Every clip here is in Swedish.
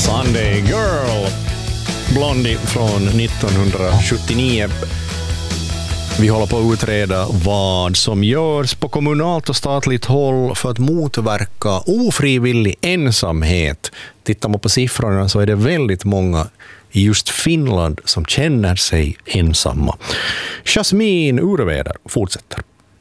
Sunday Girl, Blondie från 1979. Vi håller på att utreda vad som görs på kommunalt och statligt håll för att motverka ofrivillig ensamhet. Tittar man på siffrorna så är det väldigt många i just Finland som känner sig ensamma. Jasmin Ureväder fortsätter.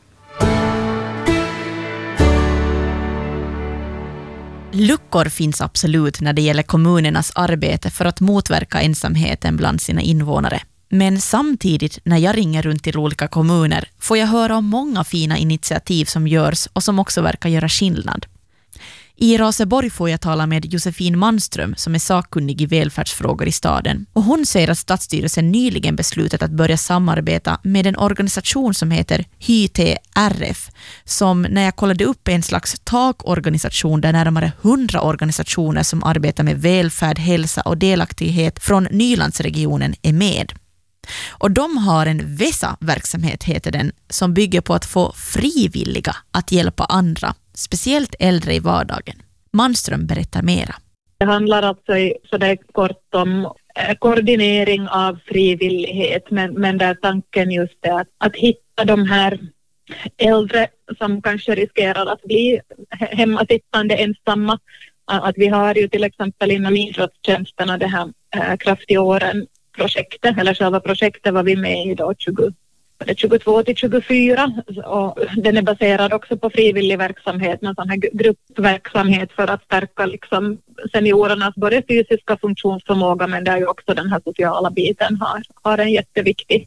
Luckor finns absolut när det gäller kommunernas arbete för att motverka ensamheten bland sina invånare. Men samtidigt när jag ringer runt till olika kommuner får jag höra om många fina initiativ som görs och som också verkar göra skillnad. I Raseborg får jag tala med Josefin Manström som är sakkunnig i välfärdsfrågor i staden. Och hon säger att stadsstyrelsen nyligen beslutat att börja samarbeta med en organisation som heter HYTRF, som när jag kollade upp en slags takorganisation där närmare 100 organisationer som arbetar med välfärd, hälsa och delaktighet från Nylandsregionen är med. Och de har en VESA-verksamhet heter den, som bygger på att få frivilliga att hjälpa andra, speciellt äldre i vardagen. Manström berättar mera. Det handlar alltså så det är kort om koordinering av frivillighet, men där tanken just är att hitta de här äldre som kanske riskerar att bli hemmasittande ensamma. Att vi har ju till exempel inom idrottstjänsterna det här Kraft i åren-projektet, eller själva projektet var vi med i då 22 till 24 och den är baserad också på frivillig verksamhet, en sån här gruppverksamhet för att stärka liksom seniorernas både fysiska funktionsförmåga, men där ju också den här sociala biten har en jätteviktig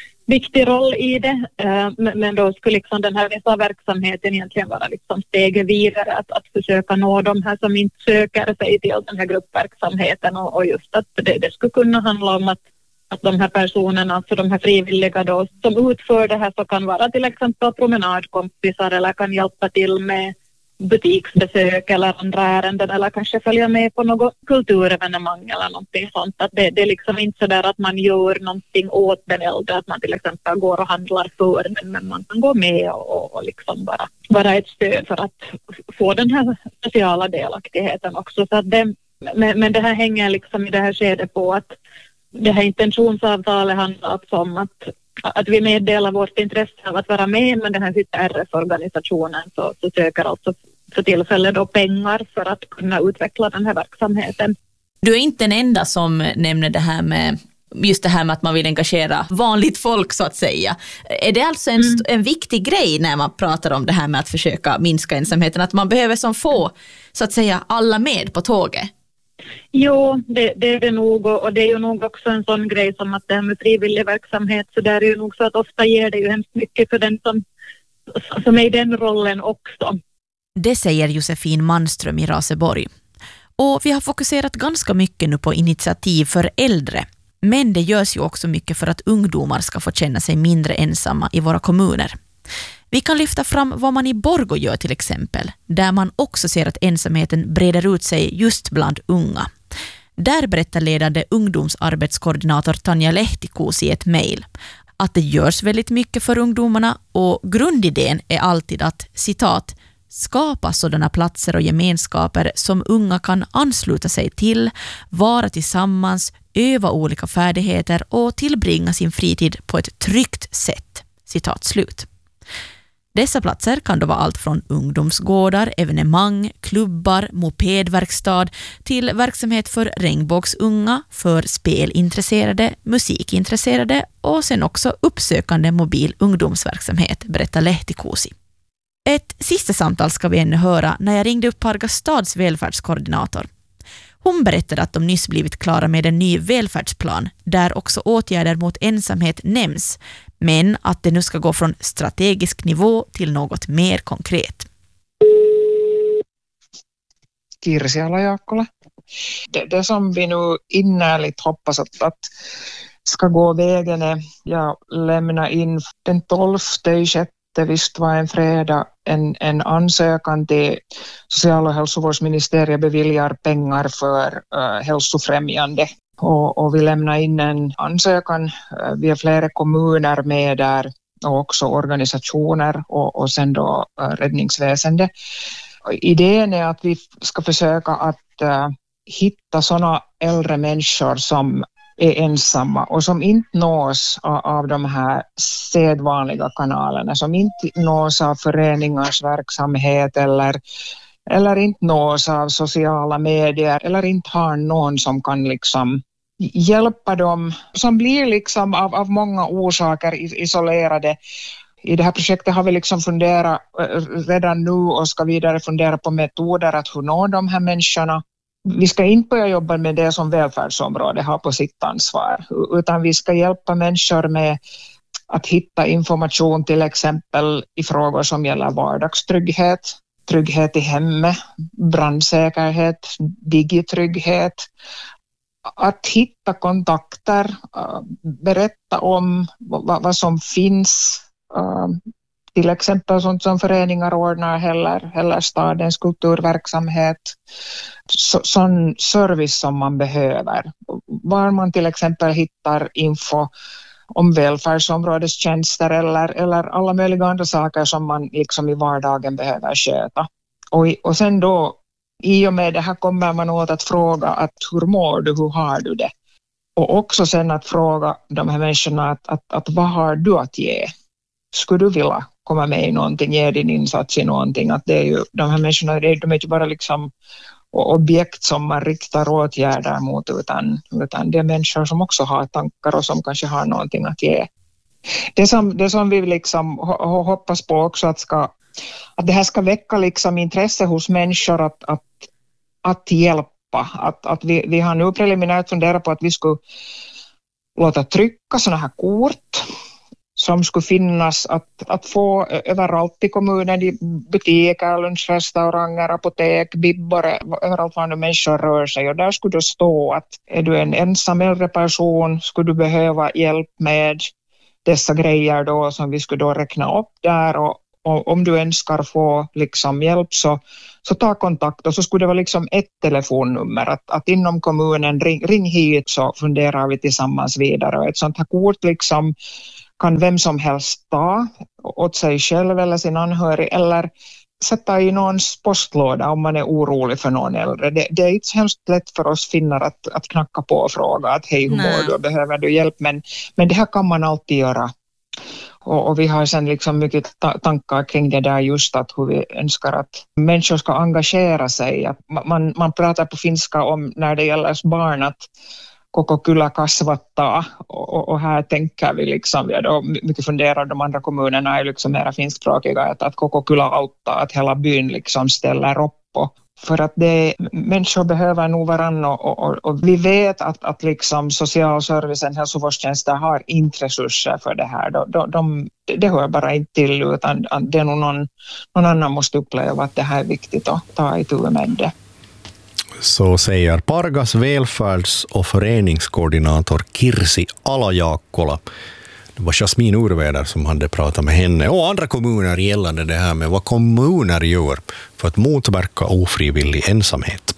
roll i det. Men då skulle liksom den här vissa verksamheten egentligen vara liksom steget vidare att försöka nå de här som inte söker sig till den här gruppverksamheten och just att det skulle kunna handla om att de här personerna, alltså de här frivilliga då, som utför det här, så kan vara till exempel promenadkompisar eller kan hjälpa till med butiksbesök eller andra ärenden eller kanske följa med på något kulturevenemang eller någonting sånt. Att det är liksom inte så där att man gör någonting åt den äldre, att man till exempel går och handlar för, men man kan gå med och liksom bara ett stöd för att få den här sociala delaktigheten också. Så att men det här hänger liksom i det här skedet på att det här intentionsavtalet handlar alltså om att vi meddelar vårt intresse av att vara med, men den här RF-organisationen så söker alltså för tillfället då pengar för att kunna utveckla den här verksamheten. Du är inte den enda som nämner det här med just det här med att man vill engagera vanligt folk så att säga. Är det alltså en viktig grej när man pratar om det här med att försöka minska ensamheten, att man behöver som få så att säga alla med på tåget? Jo, det är det nog, och det är ju nog också en sån grej som att det här med frivillig verksamhet, så där är ju nog så att ofta ger det ju hemskt mycket för den som är i den rollen också. Det säger Josefin Manström i Raseborg. Och vi har fokuserat ganska mycket nu på initiativ för äldre, men det görs ju också mycket för att ungdomar ska få känna sig mindre ensamma i våra kommuner. Vi kan lyfta fram vad man i Borgå gör till exempel, där man också ser att ensamheten breder ut sig just bland unga. Där berättar ledande ungdomsarbetskoordinator Tanja Lehtikuusi i ett mejl att det görs väldigt mycket för ungdomarna och grundidén är alltid att, citat, skapa sådana platser och gemenskaper som unga kan ansluta sig till, vara tillsammans, öva olika färdigheter och tillbringa sin fritid på ett tryggt sätt, citat slut. Dessa platser kan då vara allt från ungdomsgårdar, evenemang, klubbar, mopedverkstad till verksamhet för regnbågsunga, för spelintresserade, musikintresserade och sen också uppsökande mobil ungdomsverksamhet, berättar Lehtikuusi. Ett sista samtal ska vi ännu höra när jag ringde upp Pargas stads välfärdskoordinator. Hon berättade att de nyss blivit klara med en ny välfärdsplan där också åtgärder mot ensamhet nämns, men att det nu ska gå från strategisk nivå till något mer konkret. Kirsi Ala-Jaakkola. Det som vi nu innerligt hoppas att ska gå vägen är, jag lämnar in den 12/6, visst var en fredag, en ansökan till social- och hälsovårdsministeriet beviljar pengar för hälsofrämjande. Och vi lämnar in en ansökan, vi har flera kommuner med där och också organisationer och sen då räddningsväsende. Idén är att vi ska försöka att hitta sådana äldre människor som är ensamma och som inte nås av de här sedvanliga kanalerna, som inte nås av föreningars verksamhet eller inte nås av sociala medier eller inte har någon som kan liksom hjälpa dem, som blir liksom av många orsaker isolerade. I det här projektet har vi liksom funderat redan nu och ska vidare fundera på metoder att hur nå de här människorna. Vi ska inte börja jobba med det som välfärdsområdet har på sitt ansvar, utan vi ska hjälpa människor med att hitta information till exempel i frågor som gäller vardagstrygghet, trygghet i hemmet, brandsäkerhet, digitrygghet. Att hitta kontakter, berätta om vad som finns, till exempel sånt som föreningar ordnar eller stadens kulturverksamhet, sån service som man behöver. Var man till exempel hittar info om välfärdsområdestjänster eller alla möjliga andra saker som man liksom i vardagen behöver sköta. Och sen då, i och med det här kommer man åt att fråga att hur mår du, hur har du det? Och också sen att fråga de här människorna att vad har du att ge? Skulle du vilja komma med i någonting, ge din insats i någonting? Att det är ju, de här människorna, de är inte bara liksom objekt som man riktar åtgärder mot, utan det är människor som också har tankar och som kanske har någonting att ge. Det som vi liksom hoppas på också att det här ska väcka liksom intresse hos människor att hjälpa. Att vi har nu preliminärt funderat på att vi skulle låta trycka såna här kort som skulle finnas att få överallt i kommunen, i butiker, lunchrestauranger, apotek, bibbor, överallt var nu människor rör sig. Och där skulle det stå att är du en ensam äldre person, skulle du behöva hjälp med dessa grejer då som vi skulle då räkna upp där, och om du önskar få liksom hjälp så ta kontakt, och så skulle det vara liksom ett telefonnummer att inom kommunen ring hit så funderar vi tillsammans vidare. Och ett sånt här kort liksom kan vem som helst ta åt sig själv eller sin anhörig eller sätta i någons postlåda om man är orolig för någon äldre. Det är inte så hemskt lätt för oss finnar att knacka på och fråga att hej, hur mår du, behöver du hjälp? Men det här kan man alltid göra. Och vi har sedan liksom mycket tankar kring det där, just att hur vi önskar att människor ska engagera sig. Att man pratar på finska om när det gäller barn att koko kylä kasvattaa, och här tänker vi liksom, vi har då mycket funderat, de andra kommunerna är liksom mera finskspråkiga, att koko kylä auttaa, att hela byn liksom ställer upp på. För att människor behöver nog varandra, och vi vet att liksom socialservicen, hälsovårdstjänster har inte resurser för det här. Det hör bara inte till, utan det är nog någon annan måste uppleva att det här är viktigt att ta itu med det. Så säger Pargas välfärds- och föreningskoordinator Kirsi Alajaakkola. Det var Jasmin Urväder som hade pratat med henne och andra kommuner gällande det här med vad kommuner gör för att motverka ofrivillig ensamhet.